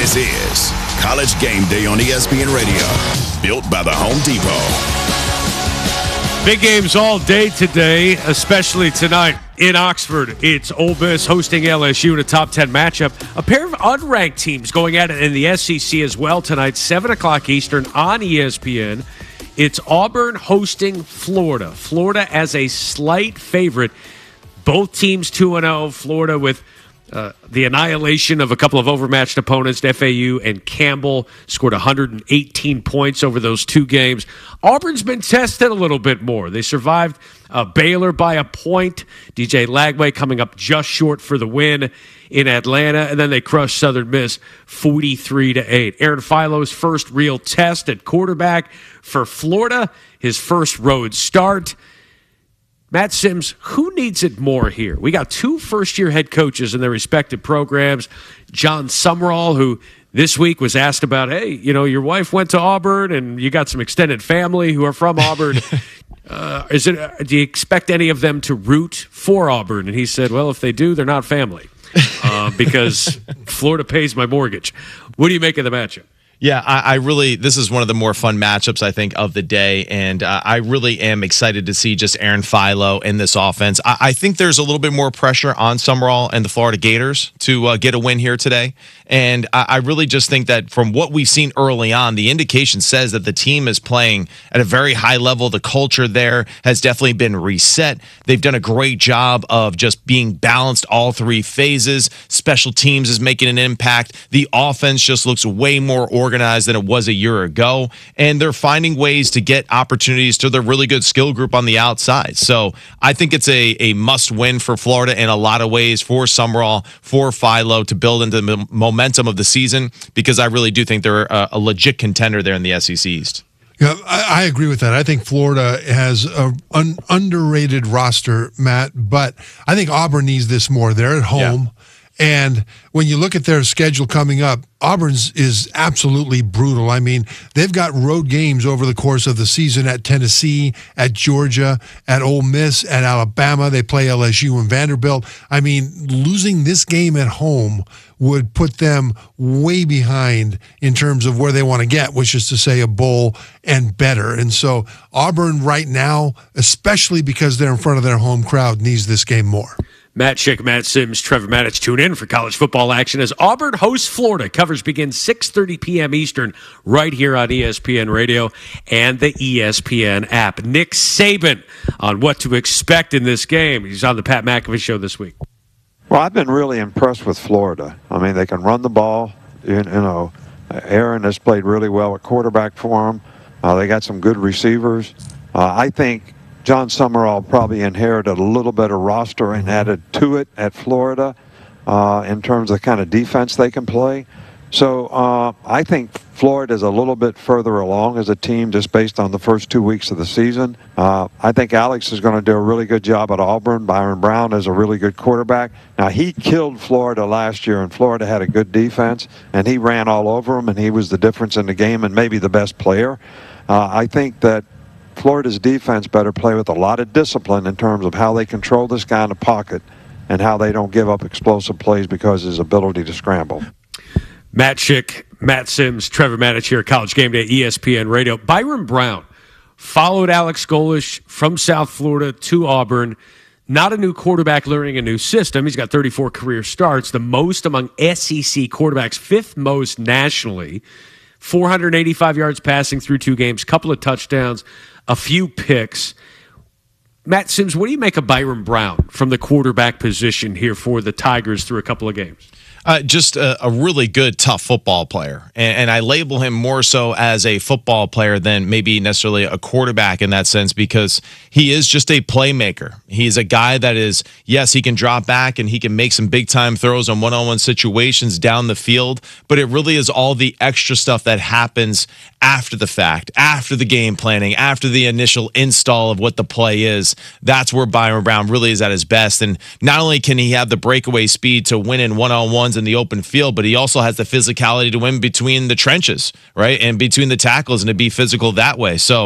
This is College Game Day on ESPN Radio, built by the Home Depot. Big games all day today, especially tonight in Oxford. It's Ole Miss hosting LSU in a top 10 matchup. A pair of unranked teams going at it in the SEC as well tonight, 7 o'clock Eastern on ESPN. It's Auburn hosting Florida. Florida as a slight favorite. Both teams 2-0. Florida with the annihilation of a couple of overmatched opponents. FAU and Campbell scored 118 points over those two games. Auburn's been tested a little bit more. They survived Baylor by a point. DJ Lagway coming up just short for the win in Atlanta, and then they crushed Southern Miss 43-8. Aaron Philo's first real test at quarterback for Florida, his first road start. Matt Sims, who needs it more here? We got two first-year head coaches in their respective programs. John Summerall, who this week was asked about, hey, you know, your wife went to Auburn and you got some extended family who are from Auburn. Do you expect any of them to root for Auburn? And he said, well, if they do, they're not family because Florida pays my mortgage. What do you make of the matchup? Yeah, I really, this is one of the more fun matchups, I think, of the day, and I really am excited to see just Aaron Philo in this offense. I think there's a little bit more pressure on Summerall and the Florida Gators to get a win here today, and I really just think that from what we've seen early on, the indication says that the team is playing at a very high level. The culture there has definitely been reset. They've done a great job of just being balanced all three phases. Special teams is making an impact. The offense just looks way more organized than it was a year ago, and they're finding ways to get opportunities to their really good skill group on the outside. So I think it's a must-win for Florida in a lot of ways, for Summerall, for Philo, to build into the momentum of the season, because I really do think they're a legit contender there in the SEC East. Yeah, I agree with that. I think Florida has an underrated roster, Matt, but I think Auburn needs this more. They're at home. Yeah. And when you look at their schedule coming up, Auburn's is absolutely brutal. I mean, they've got road games over the course of the season at Tennessee, at Georgia, at Ole Miss, at Alabama. They play LSU and Vanderbilt. I mean, losing this game at home would put them way behind in terms of where they want to get, which is to say a bowl and better. And so Auburn right now, especially because they're in front of their home crowd, needs this game more. Matt Schick, Matt Sims, Trevor Maddich tune in for college football action as Auburn hosts Florida. Coverage begins 6:30 p.m. Eastern right here on ESPN Radio and the ESPN app. Nick Saban on what to expect in this game. He's on the Pat McAfee Show this week. Well, I've been really impressed with Florida. I mean, they can run the ball. You know, Aaron has played really well at quarterback for them. They got some good receivers. I think John Summerall probably inherited a little better roster and added to it at Florida in terms of the kind of defense they can play. So I think Florida is a little bit further along as a team just based on the first 2 weeks of the season. I think Alex is going to do a really good job at Auburn. Byron Brown is a really good quarterback. Now, he killed Florida last year, and Florida had a good defense, and he ran all over them, and he was the difference in the game and maybe the best player. I think that Florida's defense better play with a lot of discipline in terms of how they control this guy in the pocket and how they don't give up explosive plays because of his ability to scramble. Matt Schick, Matt Sims, Trevor Maddich here at College Game Day, ESPN Radio. Byron Brown followed Alex Golesh from South Florida to Auburn. Not a new quarterback learning a new system. He's got 34 career starts, the most among SEC quarterbacks, fifth most nationally. 485 yards passing through two games, couple of touchdowns, a few picks. Matt Sims, what do you make of Byron Brown from the quarterback position here for the Tigers through a couple of games? Just a really good, tough football player. And I label him more so as a football player than maybe necessarily a quarterback in that sense, because he is just a playmaker. He's a guy that is, yes, he can drop back and he can make some big-time throws on one-on-one situations down the field, but it really is all the extra stuff that happens after the fact, after the game planning, after the initial install of what the play is. That's where Byron Brown really is at his best. And not only can he have the breakaway speed to win in one-on-ones in the open field, but he also has the physicality to win between the trenches, right? And between the tackles and to be physical that way. So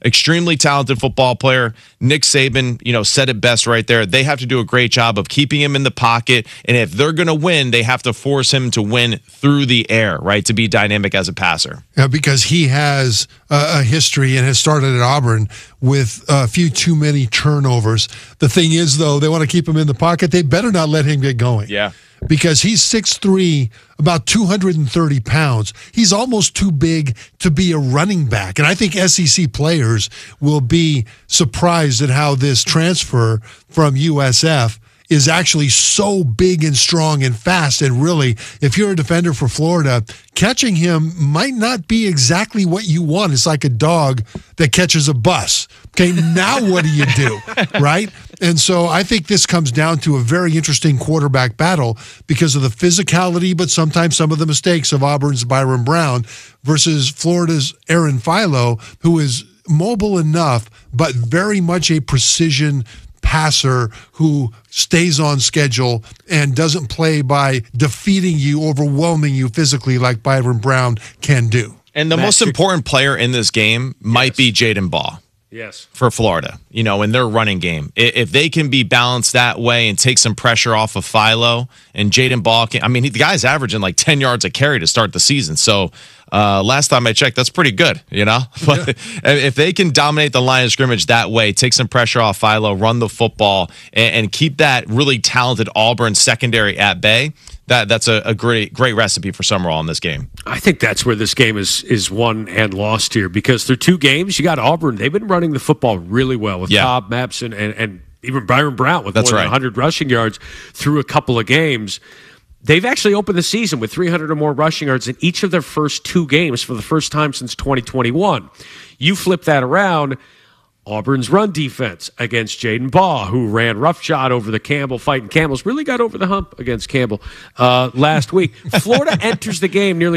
extremely talented football player. Nick Saban, said it best right there. They have to do a great job of keeping him in the pocket, and if they're going to win, they have to force him to win through the air, right, to be dynamic as a passer. Yeah, because he has a history and has started at Auburn with a few too many turnovers. The thing is, though, they want to keep him in the pocket. They better not let him get going. Yeah. Because he's 6'3", about 230 pounds. He's almost too big to be a running back. And I think SEC players will be surprised at how this transfer from USF is actually so big and strong and fast. And really, if you're a defender for Florida, catching him might not be exactly what you want. It's like a dog that catches a bus. Okay, now what do you do, right? And so I think this comes down to a very interesting quarterback battle because of the physicality, but sometimes some of the mistakes of Auburn's Byron Brown versus Florida's Aaron Philo, who is mobile enough, but very much a precision passer who stays on schedule and doesn't play by defeating you, overwhelming you physically like Byron Brown can do. And the most important player in this game might be Jaden Baugh. Yes. For Florida, in their running game. If they can be balanced that way and take some pressure off of Philo and Jaden Baugh, the guy's averaging like 10 yards a carry to start the season. So last time I checked, that's pretty good, But if they can dominate the line of scrimmage that way, take some pressure off Philo, run the football, and keep that really talented Auburn secondary at bay, that's a great recipe for Summerall in this game. I think that's where this game is won and lost here because through two games, you got Auburn. They've been running the football really well with Cobb, Mapson, and even Byron Brown with more than 100 rushing yards through a couple of games. They've actually opened the season with 300 or more rushing yards in each of their first two games for the first time since 2021. You flip that around, Auburn's run defense against Jaden Baugh, who ran roughshod over the Campbell fighting Camels, really got over the hump against Campbell last week. Florida enters the game nearly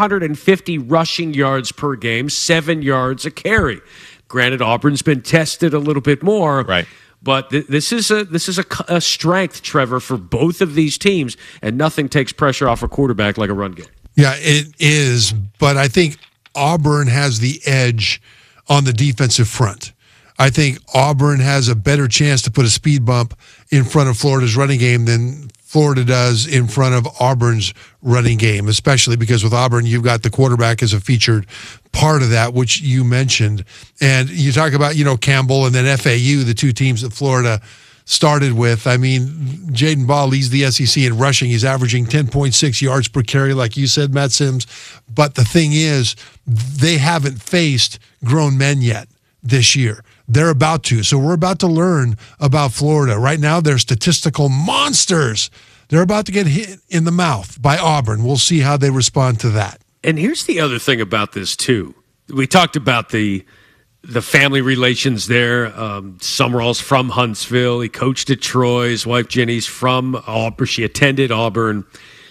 250 rushing yards per game, 7 yards a carry. Granted, Auburn's been tested a little bit more, right? But this is a strength, Trevor, for both of these teams, and nothing takes pressure off a quarterback like a run game. Yeah, it is, but I think Auburn has the edge on the defensive front. I think Auburn has a better chance to put a speed bump in front of Florida's running game than Florida does in front of Auburn's running game, especially because with Auburn, you've got the quarterback as a featured part of that, which you mentioned. And you talk about, Campbell and then FAU, the two teams that Florida started with. Jaden Baugh leads the SEC in rushing. He's averaging 10.6 yards per carry, like you said, Matt Sims. But the thing is, they haven't faced grown men yet this year. They're about to. So we're about to learn about Florida. Right now, they're statistical monsters. They're about to get hit in the mouth by Auburn. We'll see how they respond to that. And here's the other thing about this, too. We talked about the family relations there. Summerall's from Huntsville. He coached at Troy. His wife, Jenny's from Auburn. She attended Auburn.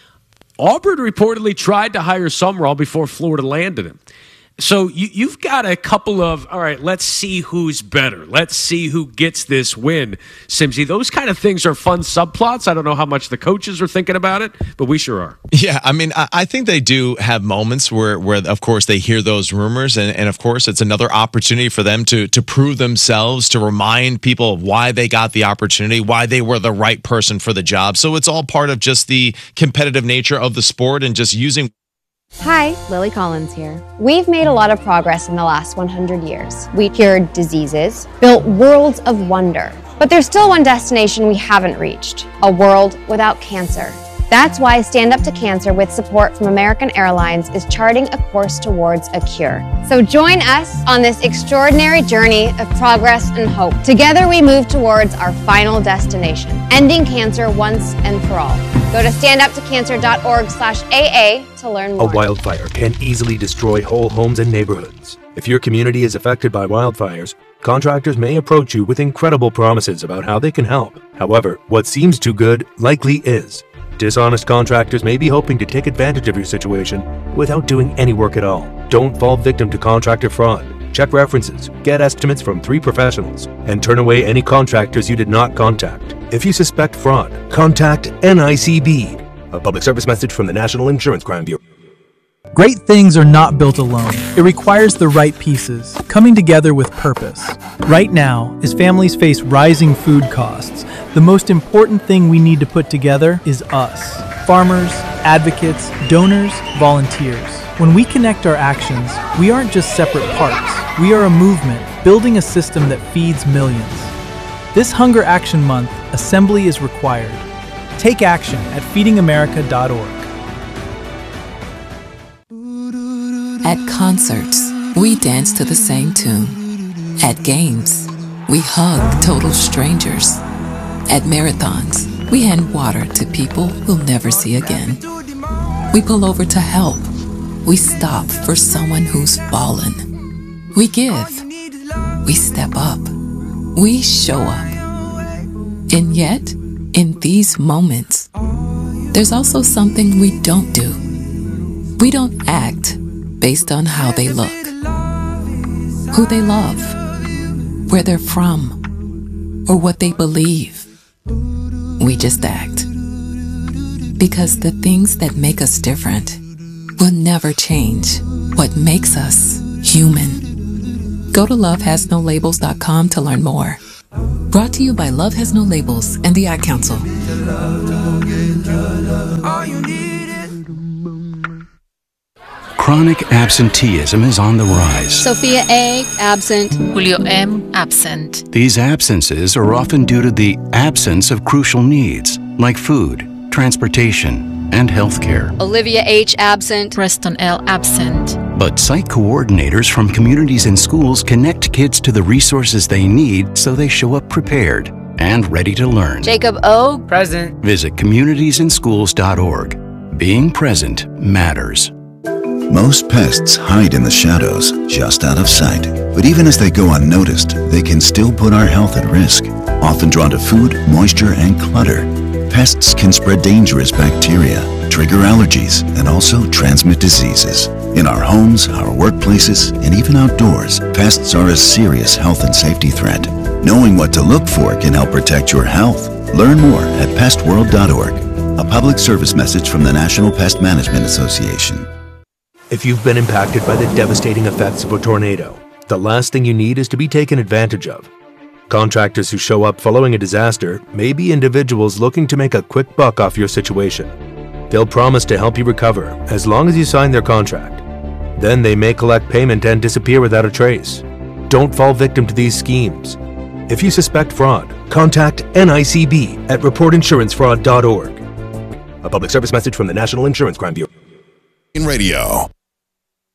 Auburn reportedly tried to hire Summerall before Florida landed him. So you've got a couple of, all right, let's see who's better. Let's see who gets this win, Simsy. Those kind of things are fun subplots. I don't know how much the coaches are thinking about it, but we sure are. Yeah, I think they do have moments where of course, they hear those rumors, and of course, it's another opportunity for them to prove themselves, to remind people of why they got the opportunity, why they were the right person for the job. So it's all part of just the competitive nature of the sport and just using. Hi, Lily Collins here. We've made a lot of progress in the last 100 years. We cured diseases, built worlds of wonder. But there's still one destination we haven't reached, a world without cancer. That's why Stand Up to Cancer, with support from American Airlines, is charting a course towards a cure. So join us on this extraordinary journey of progress and hope. Together we move towards our final destination, ending cancer once and for all. Go to standuptocancer.org/AA to learn more. A wildfire can easily destroy whole homes and neighborhoods. If your community is affected by wildfires, contractors may approach you with incredible promises about how they can help. However, what seems too good likely is. Dishonest contractors may be hoping to take advantage of your situation without doing any work at all. Don't fall victim to contractor fraud. Check references, get estimates from 3 professionals, and turn away any contractors you did not contact. If you suspect fraud, contact NICB. A public service message from the National Insurance Crime Bureau. Great things are not built alone. It requires the right pieces, coming together with purpose. Right now, as families face rising food costs, the most important thing we need to put together is us. Farmers, advocates, donors, volunteers. When we connect our actions, we aren't just separate parts. We are a movement, building a system that feeds millions. This Hunger Action Month, assembly is required. Take action at feedingamerica.org. At concerts, we dance to the same tune. At games, we hug total strangers. At marathons, we hand water to people we'll never see again. We pull over to help. We stop for someone who's fallen. We give. We step up. We show up. And yet, in these moments, there's also something we don't do. We don't act based on how they look, who they love, where they're from, or what they believe. We just act. Because the things that make us different will never change what makes us human. Go to lovehasnolabels.com to learn more. Brought to you by Love Has No Labels and the Ad Council. Chronic absenteeism is on the rise. Sophia A. absent. Julio M. absent. These absences are often due to the absence of crucial needs like food, transportation, and healthcare. Olivia H. absent. Preston L. absent. But site coordinators from communities and schools connect kids to the resources they need so they show up prepared and ready to learn. Jacob O. present. Visit communitiesinschools.org. Being present matters. Most pests hide in the shadows, just out of sight. But even as they go unnoticed, they can still put our health at risk. Often drawn to food, moisture, and clutter, pests can spread dangerous bacteria, trigger allergies, and also transmit diseases. In our homes, our workplaces, and even outdoors, pests are a serious health and safety threat. Knowing what to look for can help protect your health. Learn more at pestworld.org. A public service message from the National Pest Management Association. If you've been impacted by the devastating effects of a tornado, the last thing you need is to be taken advantage of. Contractors who show up following a disaster may be individuals looking to make a quick buck off your situation. They'll promise to help you recover as long as you sign their contract. Then they may collect payment and disappear without a trace. Don't fall victim to these schemes. If you suspect fraud, contact NICB at reportinsurancefraud.org. A public service message from the National Insurance Crime Bureau. Radio.